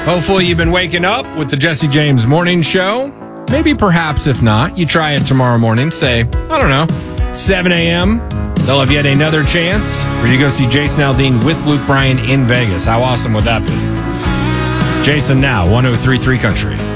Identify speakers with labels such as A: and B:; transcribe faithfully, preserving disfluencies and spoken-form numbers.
A: Hopefully you've been waking up with the Jesse James Morning Show. Maybe perhaps if not, you try it tomorrow morning. Say, I don't know, seven a.m. They'll have yet another chance for you to go see Jason Aldean with Luke Bryan in Vegas. How awesome would that be? Jason now, one oh three point three Country.